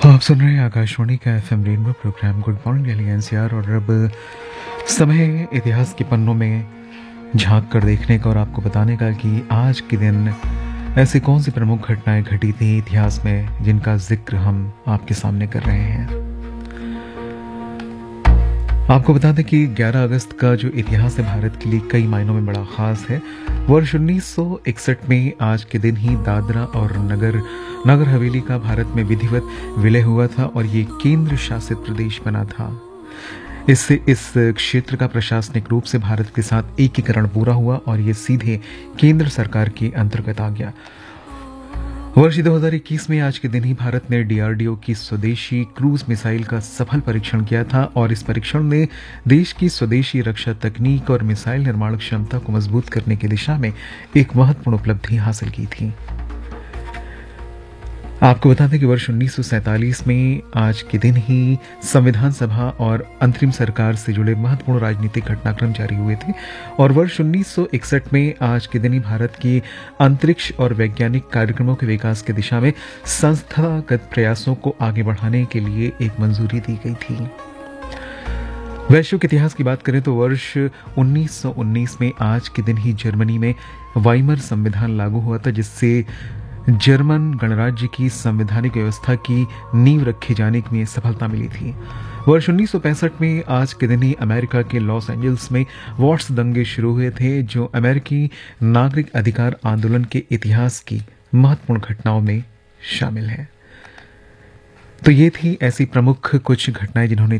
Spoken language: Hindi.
आप सुन रहे हैं आकाशवाणी का FM rainbow programme good morning Delhi NCR. और अब समय है इतिहास के पन्नों में झांक कर देखने का और आपको बताने का कि आज के दिन ऐसी कौन सी प्रमुख घटनाएं घटी थी इतिहास में जिनका जिक्र हम आपके सामने कर रहे हैं। आपको बता दें कि 11 अगस्त का जो इतिहास है भारत के लिए कई मायनों में बड़ा खास है। वर्ष 1961 में आज के दिन ही दादरा और नगर हवेली का भारत में विधिवत विलय हुआ था और ये केंद्र शासित प्रदेश बना था। इससे इस क्षेत्र का प्रशासनिक रूप से भारत के साथ एकीकरण पूरा हुआ और ये सीधे केंद्र सरकार के अंतर्गत आ गया। वर्ष 2021 में आज के दिन ही भारत ने डीआरडीओ की स्वदेशी क्रूज मिसाइल का सफल परीक्षण किया था और इस परीक्षण ने देश की स्वदेशी रक्षा तकनीक और मिसाइल निर्माण क्षमता को मजबूत करने की दिशा में एक महत्वपूर्ण उपलब्धि हासिल की थी। आपको बता दें कि वर्ष 1947 में आज के दिन ही संविधान सभा और अंतरिम सरकार से जुड़े महत्वपूर्ण राजनीतिक घटनाक्रम जारी हुए थे और वर्ष 1961 में आज के दिन ही भारत की अंतरिक्ष और वैज्ञानिक कार्यक्रमों के विकास की दिशा में संस्थागत प्रयासों को आगे बढ़ाने के लिए एक मंजूरी दी गई थी। वैश्विक इतिहास की बात करें तो वर्ष 1919 में आज के दिन ही जर्मनी में वाइमर संविधान लागू हुआ था, जिससे जर्मन गणराज्य की संवैधानिक व्यवस्था की नींव रखे जाने में सफलता मिली थी। वर्ष 1965 में आज के दिन ही अमेरिका के लॉस एंजल्स में वॉट्स दंगे शुरू हुए थे, जो अमेरिकी नागरिक अधिकार आंदोलन के इतिहास की महत्वपूर्ण घटनाओं में शामिल है। तो ये थी ऐसी प्रमुख कुछ घटनाएं जिन्होंने